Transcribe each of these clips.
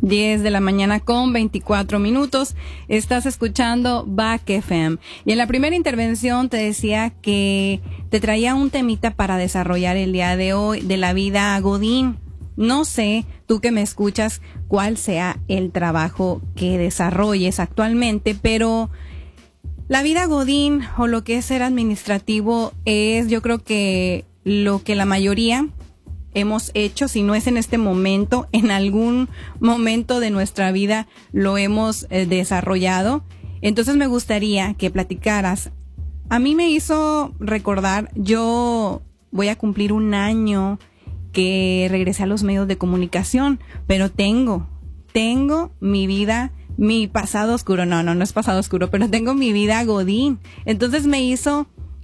10 de la mañana con 24 minutos. Estás escuchando Back FM. Y en la primera intervención te decía que te traía un temita para desarrollar el día de hoy de la vida godín. No sé, tú que me escuchas, cuál sea el trabajo que desarrolles actualmente, pero la vida godín o lo que es ser administrativo es, yo creo que lo que la mayoría hemos hecho, si no es en este momento, en algún momento de nuestra vida lo hemos desarrollado. Entonces me gustaría que platicaras. A mí me hizo recordar, yo voy a cumplir un año que regresé a los medios de comunicación, pero tengo mi vida, mi pasado oscuro, no es pasado oscuro, pero tengo mi vida godín. Entonces me hizo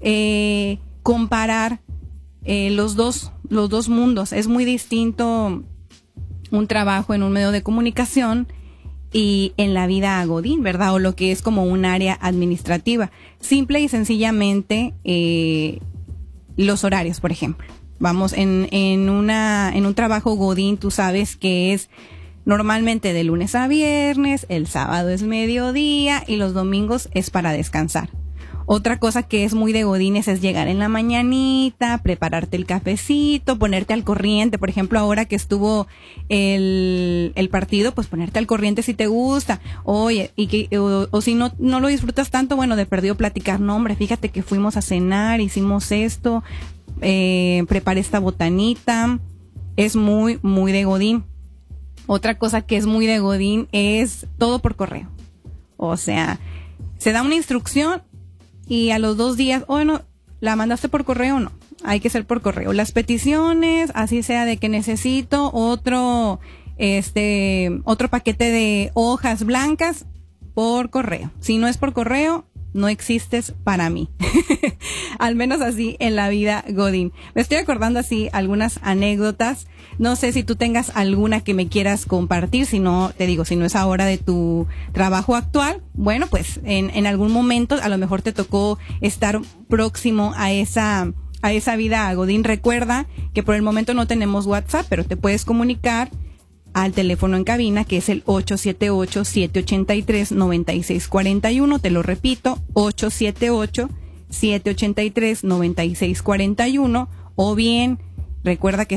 comparar los dos mundos. Es muy distinto un trabajo en un medio de comunicación y en la vida godín, ¿verdad? O lo que es como un área administrativa. Simple y sencillamente los horarios, por ejemplo. Vamos, en un trabajo godín, tú sabes que es normalmente de lunes a viernes, el sábado es mediodía y los domingos es para descansar. Otra cosa que es muy de godines es llegar en la mañanita, prepararte el cafecito, ponerte al corriente. Por ejemplo, ahora que estuvo el partido, pues ponerte al corriente si te gusta. Oye, o si no lo disfrutas tanto, bueno, de perdido platicar. No, hombre, fíjate que fuimos a cenar, hicimos esto, preparé esta botanita. Es muy, muy de godín. Otra cosa que es muy de godín es todo por correo. O sea, se da una instrucción y a los 2 días, bueno, ¿la mandaste por correo o no? Hay que ser por correo. Las peticiones, así sea de que necesito otro paquete de hojas blancas, por correo. Si no es por correo, no existes para mí. Al menos así en la vida godín. Me estoy acordando así algunas anécdotas. No sé si tú tengas alguna que me quieras compartir. Si no, te digo, si no es ahora de tu trabajo actual, bueno, pues en algún momento a lo mejor te tocó estar próximo a esa vida godín. Recuerda que por el momento no tenemos WhatsApp, pero te puedes comunicar al teléfono en cabina, que es el 878-783-9641. Te lo repito, 878-783-9641. O bien, recuerda que